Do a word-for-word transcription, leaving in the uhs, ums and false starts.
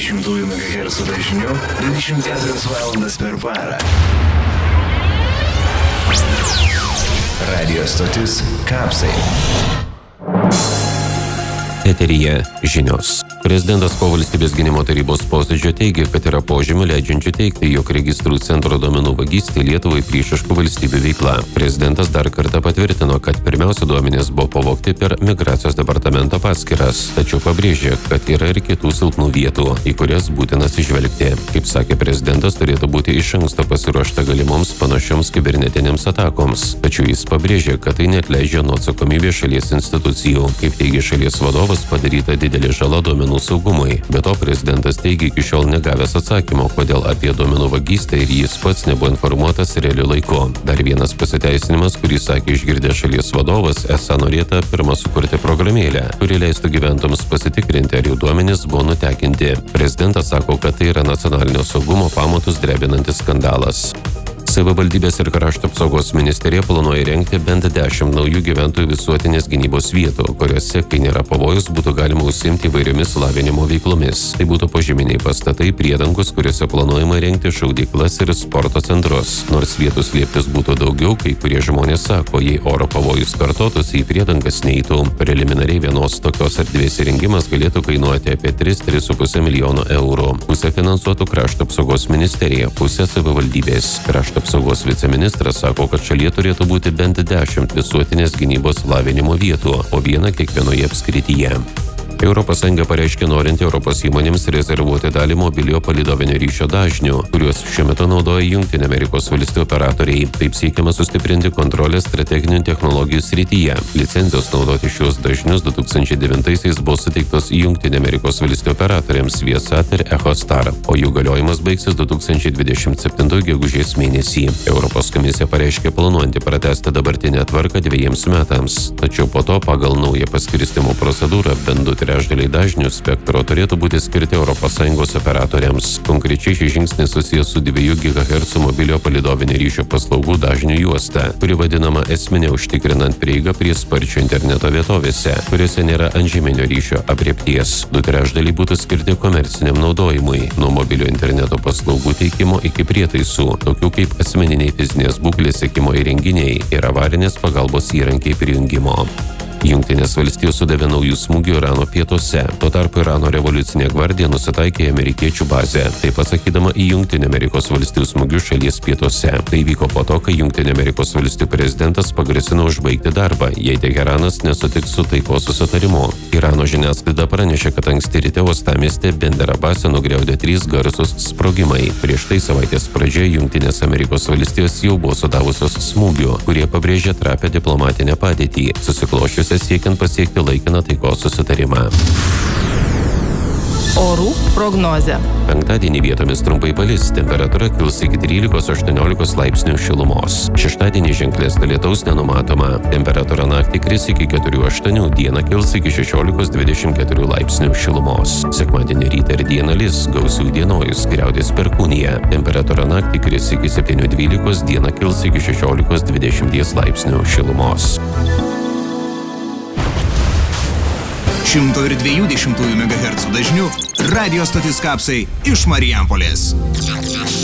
devyniasdešimt megahercų dažniu dvidešimt keturias valandas per parą. Radio stotis Kapsai. Eteryje žinios. Prezidentas po valstybės gynimo tarybos posėdžio teigė, kad yra požymių leidžiančių teigti, jog registrų centro duomenų vagystė Lietuvai priešiškų valstybių veikla. Prezidentas dar kartą patvirtino, kad pirmiausia duomenys buvo pavogti per migracijos departamento paskyras, tačiau pabrėžė, kad yra ir kitų silpnų vietų, į kurias būtina atsižvelgti. Kaip sakė prezidentas, turėtų būti iš anksto pasiruošta galimoms panašioms kibernetinėms atakoms, tačiau jis pabrėžė, kad tai neatleidžia nuo atsakomybės šalies institucijų. Kaip teigia šalies vadovas, padaryta didelė žala duomenų saugumui. Be to, prezidentas teigia iki šiol negavęs atsakymo, kodėl apie duomenų vagystę ir jis pats nebuvo informuotas realiu laiku. Dar vienas pasiteisinimas, kurį sakė išgirdęs šalies vadovas, esą norėta pirmą sukurti programėlę, kuri leistų gyventojams pasitikrinti, ar jų duomenys buvo nutekinti. Prezidentas sako, kad tai yra nacionalinio saugumo pamatus drebinantis skandalas. Savivaldybės ir krašto apsaugos ministerija planuoja įrengti bent dešimt naujų gyventojų visuotinės gynybos vietų, kuriuose, kai nėra pavojus, būtų galima užsiimti įvairiomis lavinimo veiklomis. Tai būtų požeminiai pastatai, priedangos, kuriuose planuojama įrengti šaudyklas ir sporto centrus. Nors vietų slėptis būtų daugiau, kai kurie žmonės sako, jei oro pavojus kartotųsi, į priedangas neįtų. Preliminariai vienos tokios erdvės įrengimas galėtų kainuoti apie tris - tris su puse milijono eurų. Pusę finansuotų krašto apsaugos ministerija, pusę savivaldybės. Krašto apsaugos viceministras sako, kad šalyje turėtų būti bent dešimt visuotinės gynybos lavinimo vietų, po vieną kiekvienoje apskrityje. Europos Sąjunga pareiškė norinti Europos įmonėms rezervuoti dalį mobiliojo palydovinio ryšio dažnių, kuriuos šiuo metu naudoja Jungtinių Amerikos valstijų operatoriai. Taip siekiama sustiprinti kontrolę strateginių technologijų srityje. Licencijos naudoti šios dažnius du tūkstančiai devintaisiais buvo suteiktos Jungtinių Amerikos valstijų operatoriams Viasat ir EchoStar, o jų galiojimas baigsis du tūkstančiai dvidešimt septintųjų gegužės mėnesį. Europos komisija pareiškė planuojanti pratęsti dabartinę tvarką dviejiems metams, tačiau po to pagal naują paskirstymo procedūrą bent du trečdaliai dažnių spektro turėtų būti skirti Europos Sąjungos operatoriams. Konkrečiai šis žingsnis susijęs su dviejų gigahercų mobiliojo palydovinio ryšio paslaugų dažnių juosta, kuri vadinama esminė užtikrinant prieigą prie sparčio interneto vietovėse, kuriuose nėra antžeminio ryšio aprėpties. Du trečdaliai būtų skirti komerciniam naudojimui, nuo mobiliojo interneto paslaugų teikimo iki prietaisų, tokių kaip asmeniniai fizinės būklės sekimo įrenginiai ir avarinės pagalbos įrankiai prijungimo. Jungtinės valstijos sudavė naujų smūgių Irano pietuose. Tuo tarpu Irano revoliucinė gvardija nusitaikė į amerikiečių bazę, taip atsakydama į Jungtinių Amerikos valstijų smūgius šalies pietuose. Tai vyko po to, kai Jungtinių Amerikos valstijų prezidentas pagrasino užbaigti darbą, jei Teheranas nesutiks su taikos susitarimu. Irano žiniasklaida pranešė, kad anksti ryte uostamieste Benderabase nugriaudė trys garsūs sprogimai. Prieš tai savaitės pradžioje Jungtinės Amerikos valstijos jau buvo sudavusios smūgių, kurie pabrėžė trapią diplomatinę padėtį, susiklosčiusią siekiant pasiekti laikiną taikos susitarimą. Orų prognozė. Penktadienį vietomis trumpai palis, temperatūra kils iki trylikos aštuoniolikos laipsnių šilumos. Šeštadienį ženklesnio lietaus nenumatoma. Temperatūra naktį kris iki keturių aštuonių, dieną kils iki šešiolikos dvidešimt keturių laipsnių šilumos. Sekmadienį rytą ir dieną lis, gausių dienojus, griaudės perkūnija. Temperatūra naktį kris iki septynių dvylikos, dieną kils iki šešiolikos dvidešimt laipsnių šilumos. šimto dviejų dešimtųjų megahercų dažniu radio stotis Kapsai iš Marijampolės.